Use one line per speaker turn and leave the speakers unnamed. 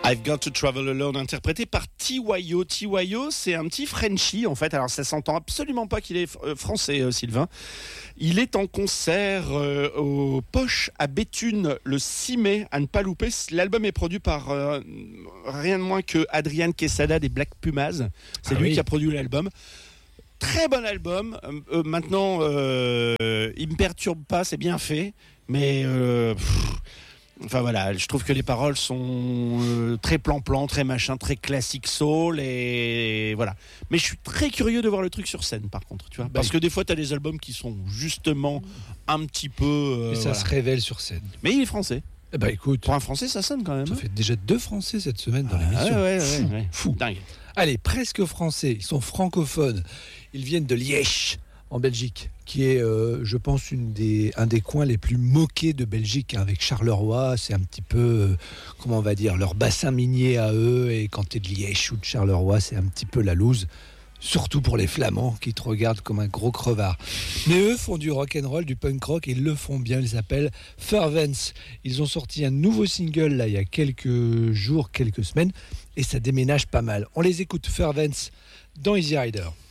I've Got to Travel Alone, interprété par TYO. TYO, c'est un petit Frenchie, en fait. Alors, ça s'entend absolument pas qu'il est français, Sylvain. Il est en concert au Poche à Béthune le 6 mai, à ne pas louper. L'album est produit par rien de moins que Adrian Quesada des Black Pumas. C'est lui qui a produit l'album. Très bon album. Maintenant, il me perturbe pas, c'est bien fait. Mais... Enfin voilà, je trouve que les paroles sont très plan-plan, très machin, très classique soul et voilà. Mais je suis très curieux de voir le truc sur scène par contre, tu vois. Parce que des fois, tu as des albums qui sont justement un petit peu...
et ça se révèle sur scène.
Mais il est français.
Eh ben écoute,
pour un français, ça sonne quand même.
Ça fait déjà 2 français cette semaine dans l'émission.
Ouais.
Fou.
Dingue.
Allez, presque français, ils sont francophones. Ils viennent de Liège, en Belgique, qui est, je pense, un des coins les plus moqués de Belgique, hein, avec Charleroi. C'est un petit peu, comment on va dire, leur bassin minier à eux. Et quand t'es de Liège ou de Charleroi, c'est un petit peu la loose. Surtout pour les Flamands qui te regardent comme un gros crevard. Mais eux font du rock'n'roll, du punk rock, et ils le font bien. Ils s'appellent Fervence. Ils ont sorti un nouveau single là, il y a quelques jours, quelques semaines, et ça déménage pas mal. On les écoute, Fervence, dans Easy Rider.